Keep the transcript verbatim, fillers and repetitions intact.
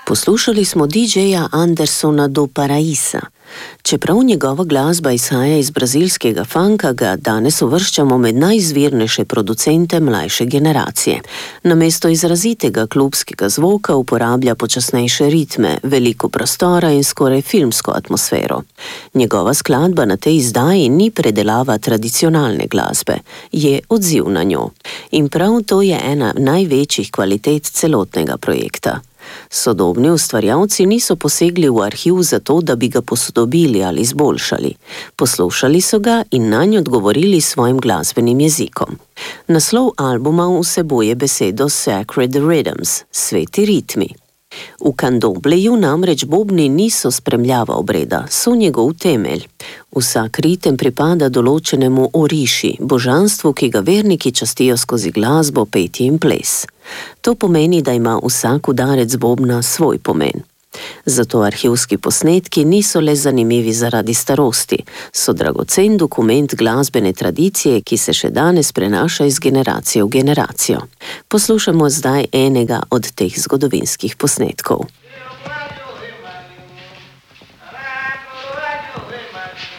Poslušali smo didžeja Andersona do Paraísa. Čeprav njegova glasba izhaja iz brazilskega funka, ga danes uvrščamo med najizvirnejše producente mlajše generacije. Namesto izrazitega klubskega zvoka uporablja počasnejše ritme, veliko prostora in skoraj filmsko atmosfero. Njegova skladba na tej izdaji ni predelava tradicionalne glasbe, je odziv na njo. In prav to je ena največjih kvalitet celotnega projekta. Sodobni ustvarjalci niso posegli v arhiv zato, da bi ga posodobili ali izboljšali. Poslušali so ga in nanj odgovorili svojim glasbenim jezikom. Naslov albuma vsebuje besedo Sacred Rhythms, sveti ritmi. V kandobleju namreč bobni niso spremljava obreda, so njegov temelj. Vsak ritem pripada določenemu oriši, božanstvu, ki ga verniki častijo skozi glasbo, petje in ples. To pomeni, da ima vsak udarec bobna svoj pomen. Zato arhivski posnetki niso le zanimivi zaradi starosti, so dragocen dokument glasbene tradicije, ki se še danes prenaša iz generacije v generacijo. Poslušamo zdaj enega od teh zgodovinskih posnetkov.